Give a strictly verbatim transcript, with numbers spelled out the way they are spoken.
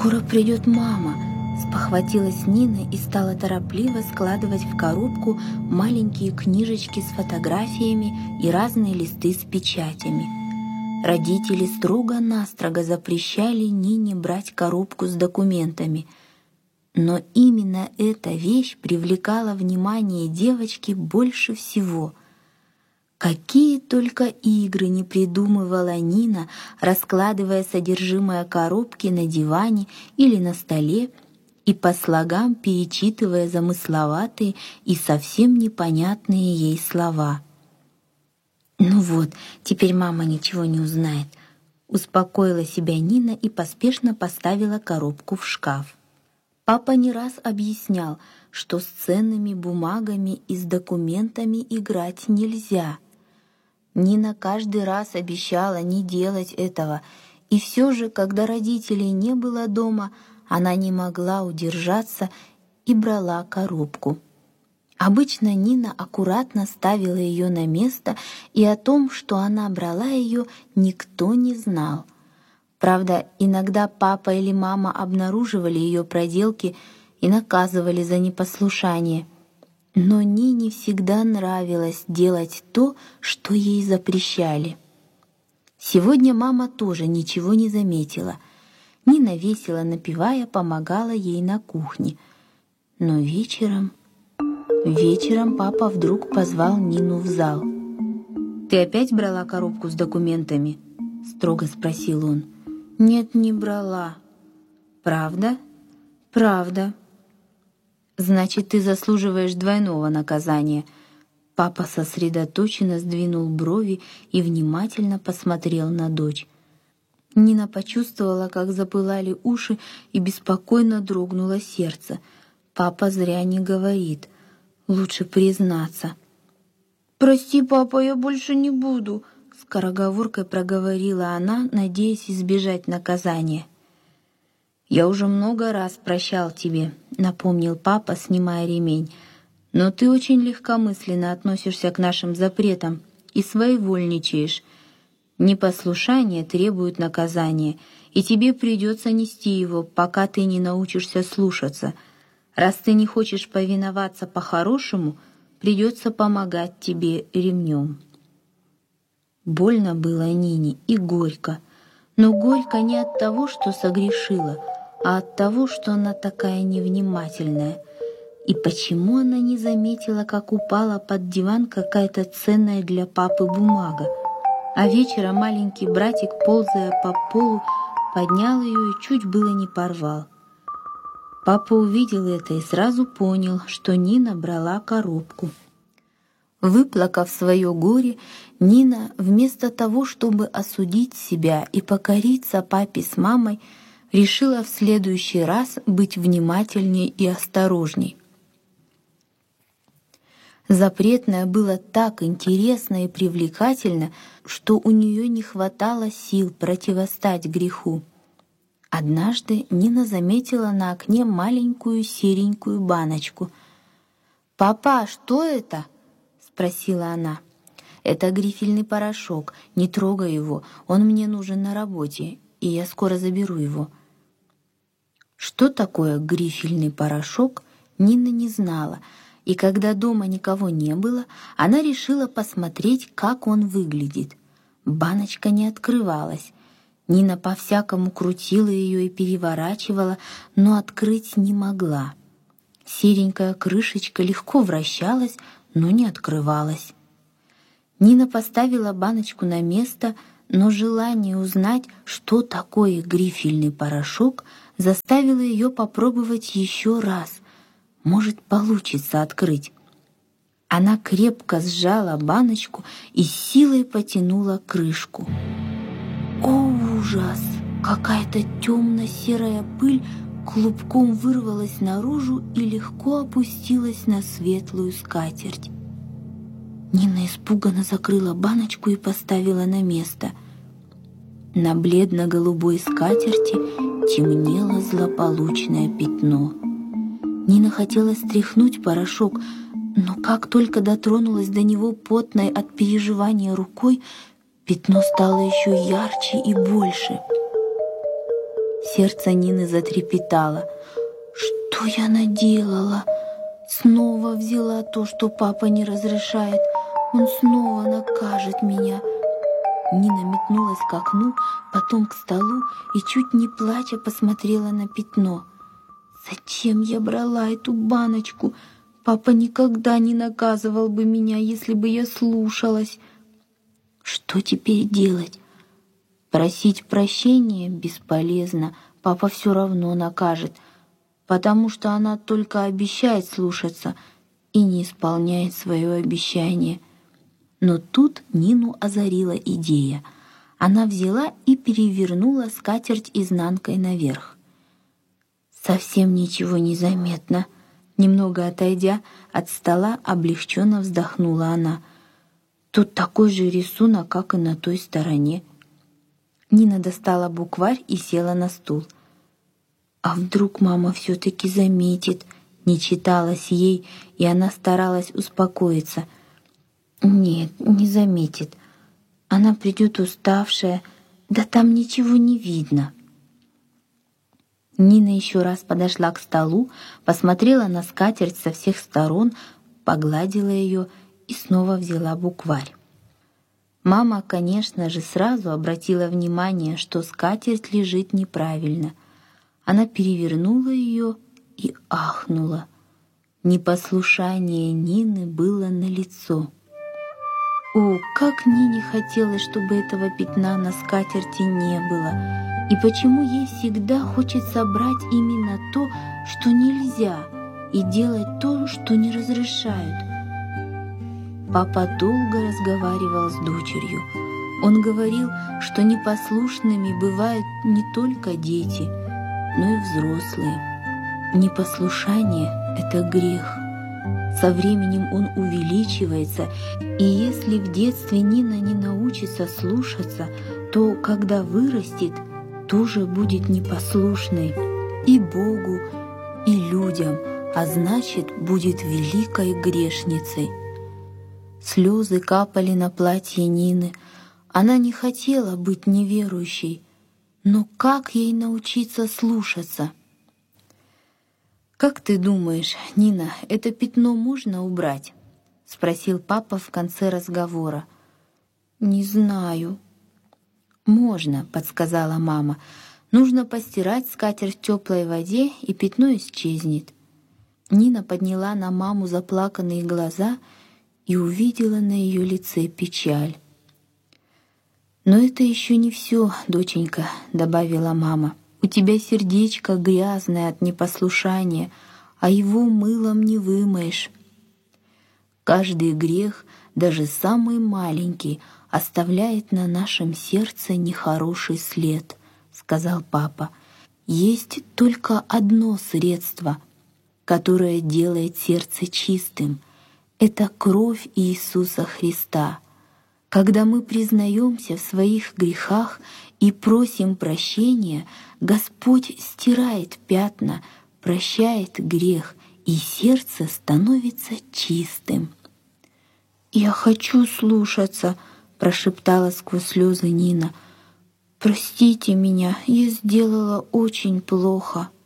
«Скоро придет мама», — спохватилась Нина и стала торопливо складывать в коробку маленькие книжечки с фотографиями и разные листы с печатями. Родители строго-настрого запрещали Нине брать коробку с документами. Но именно эта вещь привлекала внимание девочки больше всего. Какие только игры не придумывала Нина, раскладывая содержимое коробки на диване или на столе и по слогам перечитывая замысловатые и совсем непонятные ей слова. «Ну вот, теперь мама ничего не узнает», — успокоила себя Нина и поспешно поставила коробку в шкаф. Папа не раз объяснял, что с ценными бумагами и с документами играть нельзя. Нина каждый раз обещала не делать этого, и все же, когда родителей не было дома, она не могла удержаться и брала коробку. Обычно Нина аккуратно ставила ее на место, и о том, что она брала ее, никто не знал. Правда, иногда папа или мама обнаруживали ее проделки и наказывали за непослушание. Но Нине всегда нравилось делать то, что ей запрещали. Сегодня мама тоже ничего не заметила. Нина, весело напевая, помогала ей на кухне. Но вечером... Вечером папа вдруг позвал Нину в зал. «Ты опять брала коробку с документами?» — строго спросил он. «Нет, не брала». «Правда?» «Правда». «Значит, ты заслуживаешь двойного наказания». Папа сосредоточенно сдвинул брови и внимательно посмотрел на дочь. Нина почувствовала, как запылали уши, и беспокойно дрогнуло сердце. Папа зря не говорит. Лучше признаться. «Прости, папа, я больше не буду», — скороговоркой проговорила она, надеясь избежать наказания. «Я уже много раз прощал тебе», — напомнил папа, снимая ремень. «Но ты очень легкомысленно относишься к нашим запретам и своевольничаешь. Непослушание требует наказания, и тебе придется нести его, пока ты не научишься слушаться. Раз ты не хочешь повиноваться по-хорошему, придется помогать тебе ремнем». Больно было Нине и горько, но горько не от того, что согрешила, а от того, что она такая невнимательная. И почему она не заметила, как упала под диван какая-то ценная для папы бумага, а вечером маленький братик, ползая по полу, поднял ее и чуть было не порвал. Папа увидел это и сразу понял, что Нина брала коробку. Выплакав свое горе, Нина, вместо того, чтобы осудить себя и покориться папе с мамой, решила в следующий раз быть внимательней и осторожней. Запретное было так интересно и привлекательно, что у нее не хватало сил противостать греху. Однажды Нина заметила на окне маленькую серенькую баночку. «Папа, что это?» — спросила она. «Это грифельный порошок. Не трогай его. Он мне нужен на работе, и я скоро заберу его». Что такое грифельный порошок, Нина не знала, и когда дома никого не было, она решила посмотреть, как он выглядит. Баночка не открывалась. Нина по-всякому крутила ее и переворачивала, но открыть не могла. Серенькая крышечка легко вращалась, но не открывалась. Нина поставила баночку на место, но желание узнать, что такое грифельный порошок, заставило ее попробовать еще раз. Может, получится открыть. Она крепко сжала баночку и силой потянула крышку. О, ужас! Какая-то темно-серая пыль клубком вырвалась наружу и легко опустилась на светлую скатерть. Нина испуганно закрыла баночку и поставила на место. На бледно-голубой скатерти темнело злополучное пятно. Нина хотела стряхнуть порошок, но как только дотронулась до него потной от переживания рукой, пятно стало еще ярче и больше. Сердце Нины затрепетало. Что я наделала? Снова взяла то, что папа не разрешает. Он снова накажет меня. Нина метнулась к окну, потом к столу и, чуть не плача, посмотрела на пятно. Зачем я брала эту баночку? Папа никогда не наказывал бы меня, если бы я слушалась. Что теперь делать? Просить прощения бесполезно, папа все равно накажет, потому что она только обещает слушаться и не исполняет свое обещание. Но тут Нину озарила идея. Она взяла и перевернула скатерть изнанкой наверх. Совсем ничего не заметно. Немного отойдя от стола, облегченно вздохнула она. Тут такой же рисунок, как и на той стороне. Нина достала букварь и села на стул. А вдруг мама все-таки заметит? Не читалось ей, и она старалась успокоиться. Нет, не заметит. Она придет уставшая, да там ничего не видно. Нина еще раз подошла к столу, посмотрела на скатерть со всех сторон, погладила ее и снова взяла букварь. Мама, конечно же, сразу обратила внимание, что скатерть лежит неправильно. Она перевернула ее и ахнула. Непослушание Нины было налицо. О, как Нине хотелось, чтобы этого пятна на скатерти не было. И почему ей всегда хочется брать именно то, что нельзя, и делать то, что не разрешают. Папа долго разговаривал с дочерью. Он говорил, что непослушными бывают не только дети, но и взрослые. Непослушание — это грех. Со временем он увеличивается, и если в детстве Нина не научится слушаться, то, когда вырастет, тоже будет непослушной и Богу, и людям, а значит, будет великой грешницей. Слезы капали на платье Нины. Она не хотела быть неверующей, но как ей научиться слушаться? «Как ты думаешь, Нина, это пятно можно убрать?» — спросил папа в конце разговора. «Не знаю». «Можно», — подсказала мама. «Нужно постирать скатерть в теплой воде, и пятно исчезнет». Нина подняла на маму заплаканные глаза и увидела на ее лице печаль. «Но это еще не все, доченька», — добавила мама. «У тебя сердечко грязное от непослушания, а его мылом не вымоешь. Каждый грех, даже самый маленький, оставляет на нашем сердце нехороший след», — сказал папа. «Есть только одно средство, которое делает сердце чистым. Это кровь Иисуса Христа. Когда мы признаемся в своих грехах и просим прощения, Господь стирает пятна, прощает грех, и сердце становится чистым». «Я хочу слушаться», — прошептала сквозь слезы Нина. «Простите меня, я сделала очень плохо».